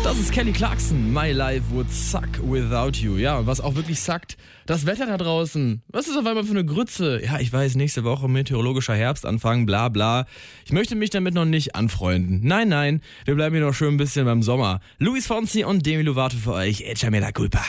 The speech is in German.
Das ist Kelly Clarkson. My life would suck without you. Ja, und was auch wirklich suckt, das Wetter da draußen. Was ist auf einmal für eine Grütze? Ja, ich weiß, nächste Woche meteorologischer Herbstanfang, bla bla. Ich möchte mich damit noch nicht anfreunden. Nein, wir bleiben hier noch schön ein bisschen beim Sommer. Luis Fonsi und Demi Lovato für euch. Echa me la culpa.